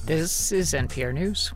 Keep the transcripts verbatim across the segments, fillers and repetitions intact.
This is N P R News.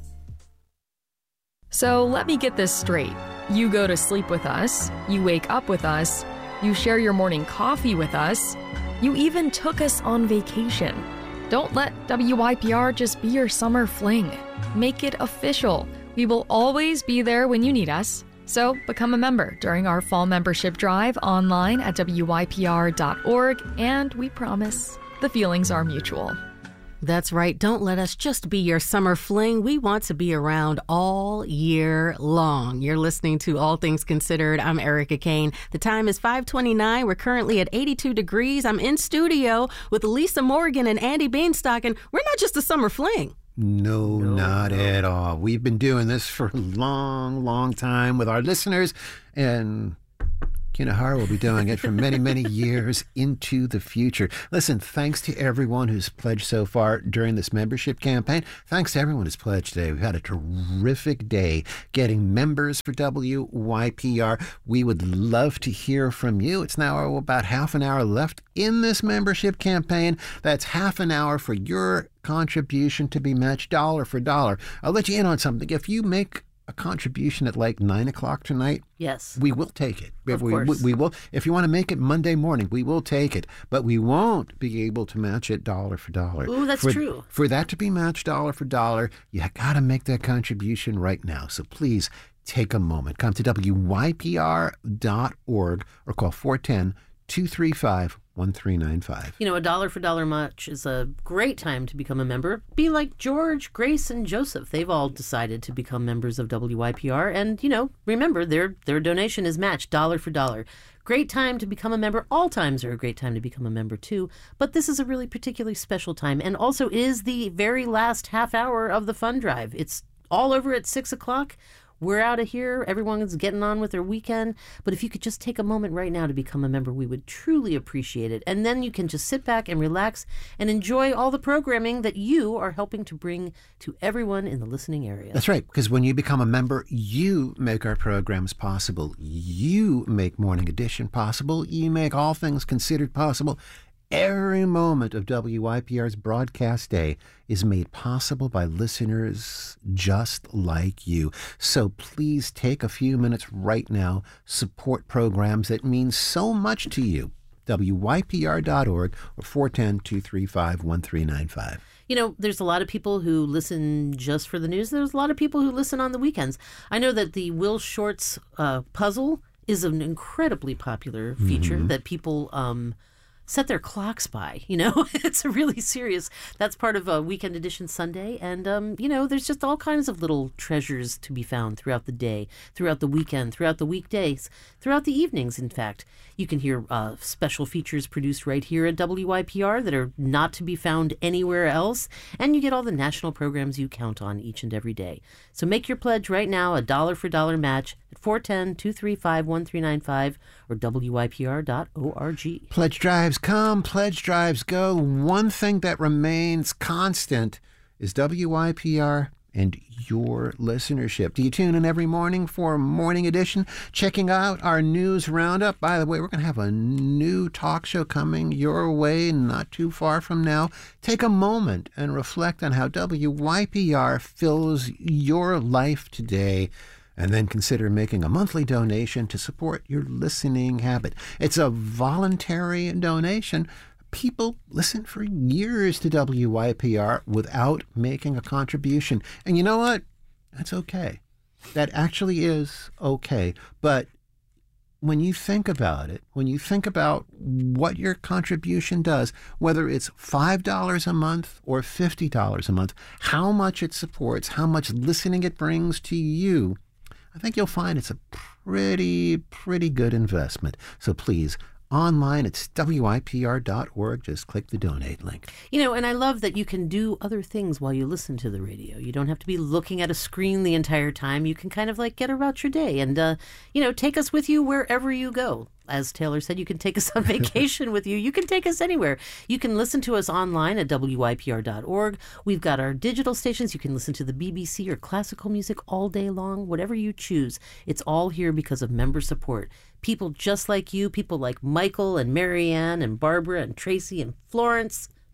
So let me get this straight. You go to sleep with us, you wake up with us, you share your morning coffee with us, you even took us on vacation. Don't let W Y P R just be your summer fling. Make it official. We will always be there when you need us. So become a member during our fall membership drive online at W Y P R dot org, and we promise the feelings are mutual. That's right. Don't let us just be your summer fling. We want to be around all year long. You're listening to All Things Considered. I'm Erica Kane. The time is five twenty-nine. We're currently at eighty-two degrees. I'm in studio with Lisa Morgan and Andy Beanstock, and we're not just a summer fling. No, no, not no. at all. We've been doing this for a long, long time with our listeners, and Kinahara will be doing it for many, many years into the future. Listen, thanks to everyone who's pledged so far during this membership campaign. Thanks to everyone who's pledged today. We've had a terrific day getting members for W Y P R. We would love to hear from you. It's now about half an hour left in this membership campaign. That's half an hour for your contribution to be matched dollar for dollar. I'll let you in on something. If you make a contribution at like nine o'clock tonight, yes, we will take it. Of we, course. We, we will. If you want to make it Monday morning, we will take it. But we won't be able to match it dollar for dollar. Ooh, that's for, true. For that to be matched dollar for dollar, you got to make that contribution right now. So please take a moment. Come to W Y P R dot org or call four one zero, two three five, one three nine five. You know, a dollar for dollar match is a great time to become a member. Be like George, Grace, and Joseph. They've all decided to become members of W Y P R. And, you know, remember, their their donation is matched dollar for dollar. Great time to become a member. All times are a great time to become a member, too. But this is a really particularly special time. And also is the very last half hour of the fund drive. It's all over at six o'clock. We're out of here. Everyone's getting on with their weekend. But if you could just take a moment right now to become a member, we would truly appreciate it. And then you can just sit back and relax and enjoy all the programming that you are helping to bring to everyone in the listening area. That's right, because when you become a member, you make our programs possible. You make Morning Edition possible. You make All Things Considered possible. Every moment of W Y P R's broadcast day is made possible by listeners just like you. So please take a few minutes right now, support programs that mean so much to you. W Y P R dot org or four one zero, two three five, one three nine five. You know, there's a lot of people who listen just for the news. There's a lot of people who listen on the weekends. I know that the Will Shortz uh, puzzle is an incredibly popular feature mm-hmm. that people... Um, set their clocks by, you know. It's really serious. That's part of a Weekend Edition Sunday. And, um, you know, there's just all kinds of little treasures to be found throughout the day, throughout the weekend, throughout the weekdays, throughout the evenings, in fact. You can hear uh, special features produced right here at W Y P R that are not to be found anywhere else. And you get all the national programs you count on each and every day. So make your pledge right now, a dollar for dollar match at four one zero, two three five, one three nine five or W Y P R dot org. Pledge drives come, pledge drives go. One thing that remains constant is W Y P R and your listenership. Do you tune in every morning for Morning Edition? Checking out our news roundup. By the way, we're going to have a new talk show coming your way not too far from now. Take a moment and reflect on how W Y P R fills your life today. And then consider making a monthly donation to support your listening habit. It's a voluntary donation. People listen for years to W Y P R without making a contribution. And you know what? That's okay. That actually is okay. But when you think about it, when you think about what your contribution does, whether it's five dollars a month or fifty dollars a month, how much it supports, how much listening it brings to you, I think you'll find it's a pretty, pretty good investment. So please, online, it's W Y P R dot org. Just click the donate link. You know, and I love that you can do other things while you listen to the radio. You don't have to be looking at a screen the entire time. You can kind of like get about your day and, uh, you know, take us with you wherever you go. As Taylor said, you can take us on vacation with you. You can take us anywhere. You can listen to us online at W Y P R dot org. We've got our digital stations. You can listen to the B B C or classical music all day long, whatever you choose. It's all here because of member support. People just like you, people like Michael and Marianne and Barbara and Tracy and Florence,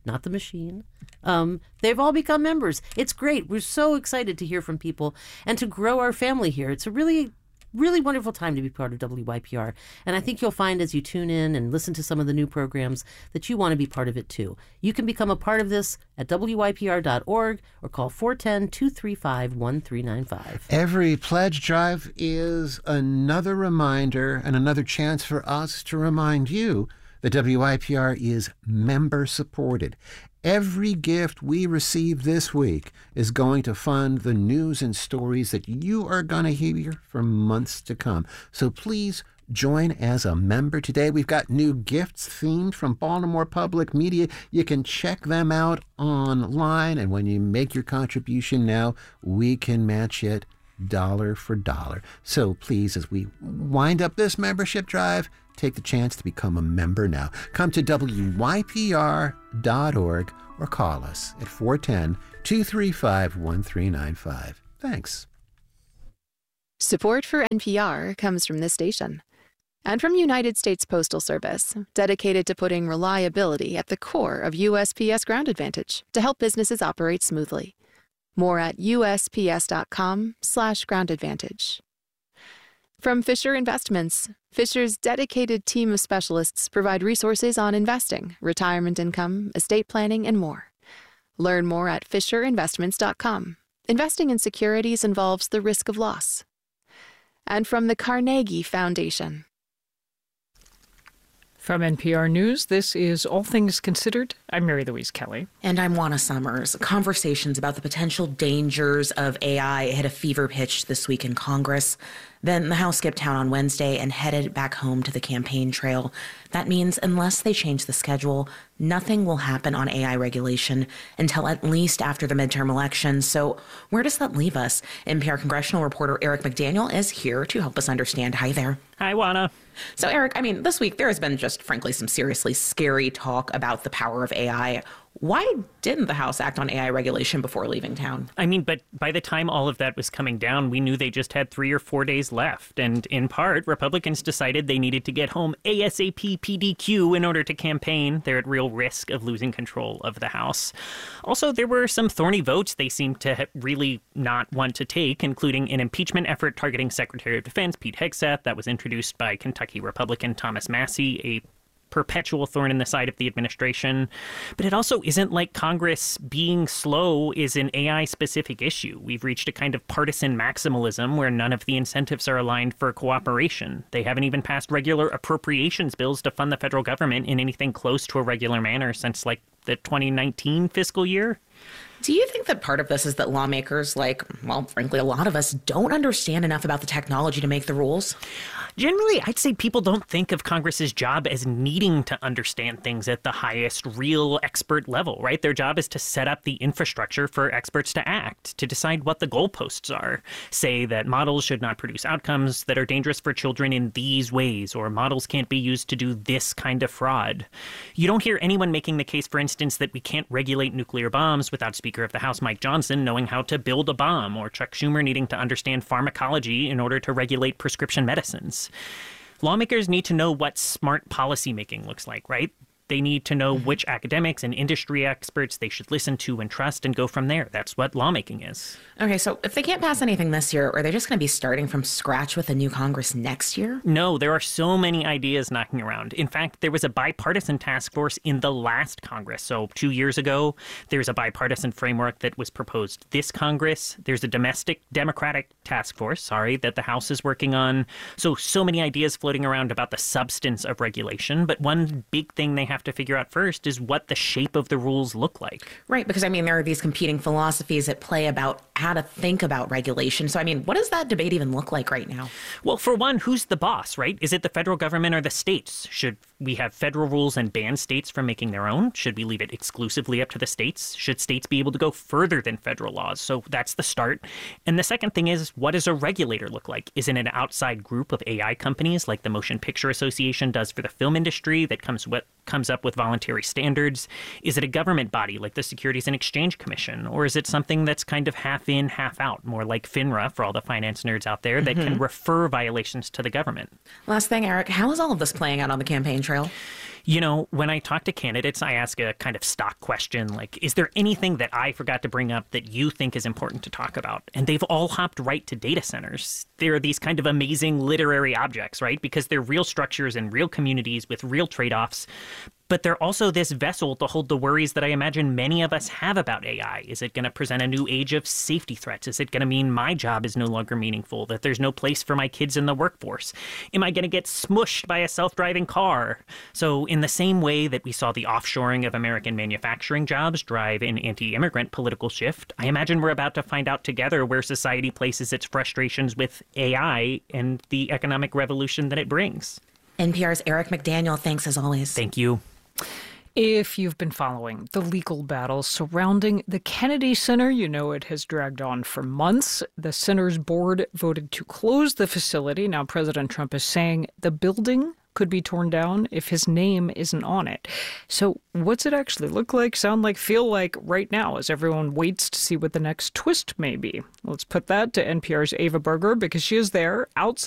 not the machine. Um, they've all become members. It's great. We're so excited to hear from people and to grow our family here. It's a really, really wonderful time to be part of W Y P R. And I think you'll find as you tune in and listen to some of the new programs that you want to be part of it too. You can become a part of this at W Y P R dot org or call four one zero, two three five, one three nine five. Every pledge drive is another reminder and another chance for us to remind you that W Y P R is member supported. Every gift we receive this week is going to fund the news and stories that you are going to hear for months to come. So please join as a member today. We've got new gifts themed from Baltimore Public Media. You can check them out online. And when you make your contribution now, we can match it dollar for dollar. So please, as we wind up this membership drive, take the chance to become a member now. Come to W Y P R dot org or call us at four one zero, two three five, one three nine five. Thanks. Support for N P R comes from this station and from United States Postal Service, dedicated to putting reliability at the core of U S P S Ground Advantage to help businesses operate smoothly. More at U S P S dot com slash ground advantage. From Fisher Investments, Fisher's dedicated team of specialists provide resources on investing, retirement income, estate planning, and more. Learn more at Fisher Investments dot com. Investing in securities involves the risk of loss. And from the Carnegie Foundation. From N P R News, this is All Things Considered. I'm Mary Louise Kelly. And I'm Juana Summers. Conversations about the potential dangers of A I hit a fever pitch this week in Congress. Then the House skipped town on Wednesday and headed back home to the campaign trail. That means unless they change the schedule, nothing will happen on A I regulation until at least after the midterm elections. So where does that leave us? N P R congressional reporter Eric McDaniel is here to help us understand. Hi there. Hi, Juana. So, Eric, I mean, this week there has been just, frankly, some seriously scary talk about the power of A I. Why didn't the House act on A I regulation before leaving town? I mean, but by the time all of that was coming down, we knew they just had three or four days left. And in part, Republicans decided they needed to get home ASAP P D Q in order to campaign. They're at real risk of losing control of the House. Also, there were some thorny votes they seemed to really not want to take, including an impeachment effort targeting Secretary of Defense Pete Hegseth that was introduced by Kentucky Republican Thomas Massie, a perpetual thorn in the side of the administration. But it also isn't like Congress being slow is an A I-specific issue. We've reached a kind of partisan maximalism where none of the incentives are aligned for cooperation. They haven't even passed regular appropriations bills to fund the federal government in anything close to a regular manner since, like, the twenty nineteen fiscal year. Do you think that part of this is that lawmakers, like, well, frankly, a lot of us, don't understand enough about the technology to make the rules? Generally, I'd say people don't think of Congress's job as needing to understand things at the highest real expert level, right? Their job is to set up the infrastructure for experts to act, to decide what the goalposts are. Say that models should not produce outcomes that are dangerous for children in these ways, or models can't be used to do this kind of fraud. You don't hear anyone making the case, for instance, that we can't regulate nuclear bombs without Speaker of the House Mike Johnson knowing how to build a bomb, or Chuck Schumer needing to understand pharmacology in order to regulate prescription medicines. Lawmakers need to know what smart policymaking looks like, right? They need to know which academics and industry experts they should listen to and trust and go from there. That's what lawmaking is. Okay, so if they can't pass anything this year, are they just going to be starting from scratch with a new Congress next year? No, there are so many ideas knocking around. In fact, there was a bipartisan task force in the last Congress. So two years ago, there's a bipartisan framework that was proposed this Congress. There's a domestic Democratic task force, sorry, that the House is working on. So, so many ideas floating around about the substance of regulation. But one big thing they have to figure out first is what the shape of the rules look like. Right, because I mean, there are these competing philosophies at play about how to think about regulation. So, I mean, what does that debate even look like right now? Well, for one, who's the boss, right? Is it the federal government or the states? Should we have federal rules and ban states from making their own? Should we leave it exclusively up to the states? Should states be able to go further than federal laws? So that's the start. And the second thing is, what does a regulator look like? Is it an outside group of A I companies like the Motion Picture Association does for the film industry that comes with comes up with voluntary standards? Is it a government body like the Securities and Exchange Commission? Or is it something that's kind of half in, half out, more like FINRA for all the finance nerds out there that mm-hmm. can refer violations to the government? Last thing, Eric, how is all of this playing out on the campaign trail? You know, when I talk to candidates, I ask a kind of stock question, like, is there anything that I forgot to bring up that you think is important to talk about? And they've all hopped right to data centers. They're these kind of amazing literary objects, right? Because they're real structures and real communities with real trade-offs. But they're also this vessel to hold the worries that I imagine many of us have about A I. Is it going to present a new age of safety threats? Is it going to mean my job is no longer meaningful, that there's no place for my kids in the workforce? Am I going to get smushed by a self-driving car? So in the same way that we saw the offshoring of American manufacturing jobs drive an anti-immigrant political shift, I imagine we're about to find out together where society places its frustrations with A I and the economic revolution that it brings. N P R's Eric McDaniel, thanks as always. Thank you. If you've been following the legal battle surrounding the Kennedy Center, you know it has dragged on for months. The center's board voted to close the facility. Now President Trump is saying the building could be torn down if his name isn't on it. So what's it actually look like, sound like, feel like right now as everyone waits to see what the next twist may be? Let's put that to N P R's Ava Berger because she is there outside